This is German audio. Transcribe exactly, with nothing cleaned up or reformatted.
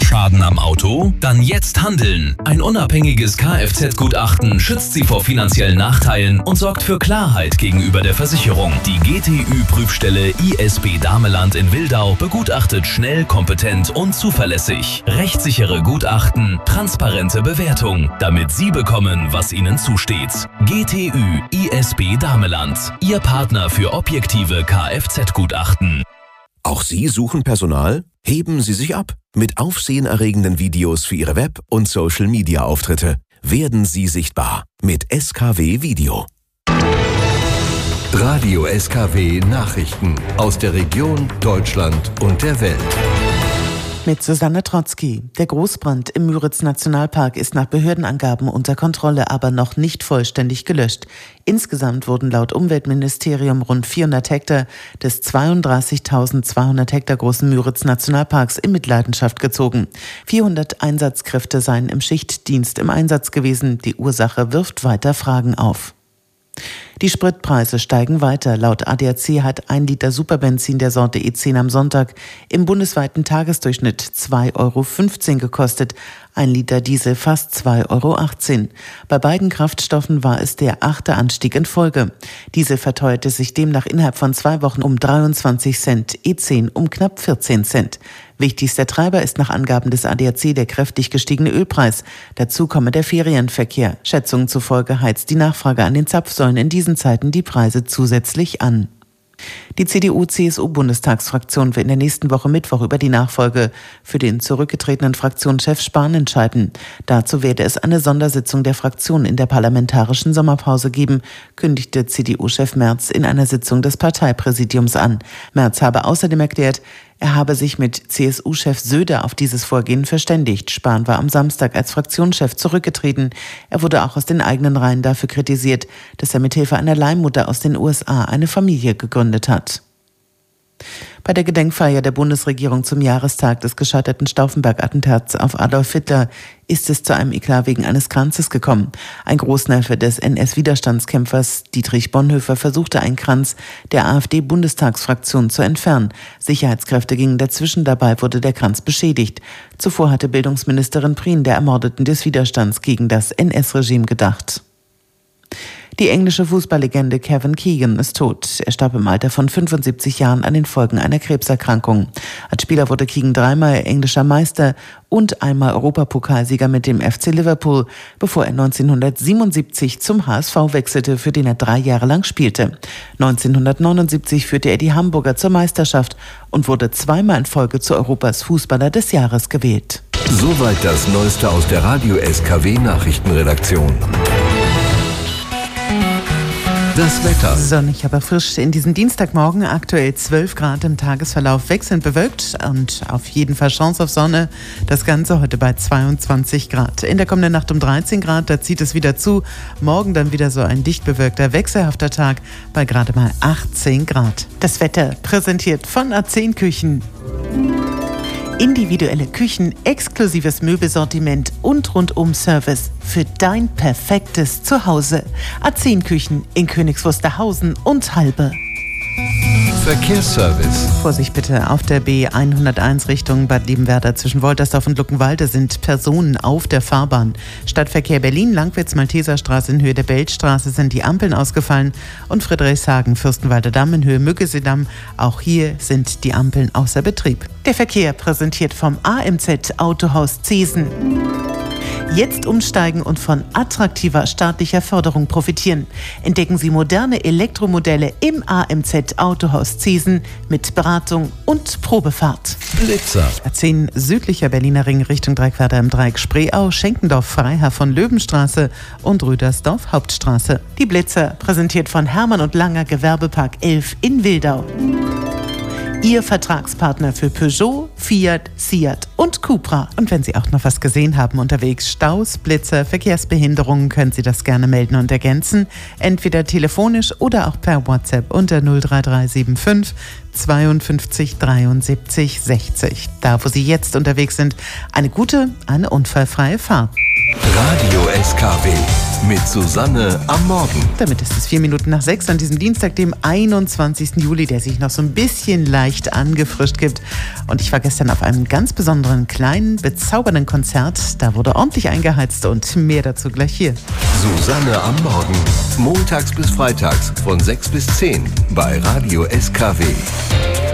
Schaden am Auto? Dann jetzt handeln. Ein unabhängiges Kfz-Gutachten schützt Sie vor finanziellen Nachteilen und sorgt für Klarheit gegenüber der Versicherung. Die G T Ü-Prüfstelle I S B Dameland in Wildau begutachtet schnell, kompetent und zuverlässig. Rechtssichere Gutachten, transparente Bewertung, damit Sie bekommen, was Ihnen zusteht. G T Ü I S B Dameland, Ihr Partner für objektive Kfz-Gutachten. Auch Sie suchen Personal? Heben Sie sich ab mit aufsehenerregenden Videos für Ihre Web- und Social-Media-Auftritte. Werden Sie sichtbar mit S K W Video. Radio S K W Nachrichten aus der Region, Deutschland und der Welt. Mit Susanne Trotzki. Der Großbrand im Müritz-Nationalpark ist nach Behördenangaben unter Kontrolle, aber noch nicht vollständig gelöscht. Insgesamt wurden laut Umweltministerium rund vierhundert Hektar des zweiunddreißigtausendzweihundert Hektar großen Müritz-Nationalparks in Mitleidenschaft gezogen. vierhundert Einsatzkräfte seien im Schichtdienst im Einsatz gewesen. Die Ursache wirft weiter Fragen auf. Die Spritpreise steigen weiter. Laut A D A C hat ein Liter Superbenzin der Sorte E zehn am Sonntag im bundesweiten Tagesdurchschnitt zwei Euro fünfzehn gekostet. Ein Liter Diesel fast zwei Euro achtzehn. Bei beiden Kraftstoffen war es der achte Anstieg in Folge. Diesel verteuerte sich demnach innerhalb von zwei Wochen um dreiundzwanzig Cent, E zehn um knapp vierzehn Cent. Wichtigster Treiber ist nach Angaben des A D A C der kräftig gestiegene Ölpreis. Dazu komme der Ferienverkehr. Schätzungen zufolge heizt die Nachfrage an den Zapfsäulen in diesen Zeiten die Preise zusätzlich an. Die C D U-C S U-Bundestagsfraktion will in der nächsten Woche Mittwoch über die Nachfolge für den zurückgetretenen Fraktionschef Spahn entscheiden. Dazu werde es eine Sondersitzung der Fraktion in der parlamentarischen Sommerpause geben, kündigte C D U-Chef Merz in einer Sitzung des Parteipräsidiums an. Merz habe außerdem erklärt, er habe sich mit C S U-Chef Söder auf dieses Vorgehen verständigt. Spahn war am Samstag als Fraktionschef zurückgetreten. Er wurde auch aus den eigenen Reihen dafür kritisiert, dass er mithilfe einer Leihmutter aus den U S A eine Familie gegründet hat. Bei der Gedenkfeier der Bundesregierung zum Jahrestag des gescheiterten Stauffenberg-Attentats auf Adolf Hitler ist es zu einem Eklat wegen eines Kranzes gekommen. Ein Großneffe des N S-Widerstandskämpfers Dietrich Bonhoeffer versuchte, einen Kranz der AfD-Bundestagsfraktion zu entfernen. Sicherheitskräfte gingen dazwischen, dabei wurde der Kranz beschädigt. Zuvor hatte Bildungsministerin Prien der Ermordeten des Widerstands gegen das N S-Regime gedacht. Die englische Fußballlegende Kevin Keegan ist tot. Er starb im Alter von fünfundsiebzig Jahren an den Folgen einer Krebserkrankung. Als Spieler wurde Keegan dreimal englischer Meister und einmal Europapokalsieger mit dem F C Liverpool, bevor er neunzehnhundertsiebenundsiebzig zum H S V wechselte, für den er drei Jahre lang spielte. neunzehnhundertneunundsiebzig führte er die Hamburger zur Meisterschaft und wurde zweimal in Folge zu Europas Fußballer des Jahres gewählt. Soweit das Neueste aus der Radio S K W Nachrichtenredaktion. Das Wetter. Sonnig, aber frisch in diesem Dienstagmorgen, aktuell zwölf Grad im Tagesverlauf, wechselnd bewölkt und auf jeden Fall Chance auf Sonne. Das Ganze heute bei zweiundzwanzig Grad. In der kommenden Nacht um dreizehn Grad, da zieht es wieder zu. Morgen dann wieder so ein dicht bewölkter, wechselhafter Tag bei gerade mal achtzehn Grad. Das Wetter präsentiert von A zehn Küchen. Individuelle Küchen, exklusives Möbelsortiment und Rundum-Service für dein perfektes Zuhause. A zehn Küchen in Königs Wusterhausen und Halbe. Verkehrsservice. Vorsicht bitte, auf der B hunderteins Richtung Bad Liebenwerda zwischen Woltersdorf und Luckenwalde sind Personen auf der Fahrbahn. Stadtverkehr Berlin, Langwitz-Malteserstraße in Höhe der Beltstraße sind die Ampeln ausgefallen und Friedrichshagen, Fürstenwalder Damm in Höhe Müggelseedamm. Auch hier sind die Ampeln außer Betrieb. Der Verkehr präsentiert vom A M Z Autohaus Zesen. Jetzt umsteigen und von attraktiver staatlicher Förderung profitieren. Entdecken Sie moderne Elektromodelle im A M Z Autohaus Zesen mit Beratung und Probefahrt. Blitzer. A zehn südlicher Berliner Ring Richtung Dreieckwerder im Dreieck Spreeau, Schenkendorf Freiherr von Löwenstraße und Rüdersdorf Hauptstraße. Die Blitzer präsentiert von Hermann und Langer Gewerbepark elf in Wildau. Ihr Vertragspartner für Peugeot, Fiat, Seat und Cupra. Und wenn Sie auch noch was gesehen haben unterwegs, Staus, Blitzer, Verkehrsbehinderungen, können Sie das gerne melden und ergänzen. Entweder telefonisch oder auch per WhatsApp unter null drei drei sieben fünf zweiundfünfzig dreiundsiebzig sechzig. Da, wo Sie jetzt unterwegs sind, eine gute, eine unfallfreie Fahrt. Radio S K W mit Susanne am Morgen. Damit ist es vier Minuten nach sechs an diesem Dienstag, dem einundzwanzigsten Juli, der sich noch so ein bisschen leicht angefrischt gibt. Und ich war gestern gestern auf einem ganz besonderen, kleinen, bezaubernden Konzert. Da wurde ordentlich eingeheizt und mehr dazu gleich hier. Susanne am Morgen. Montags bis freitags von sechs bis zehn bei Radio S K W.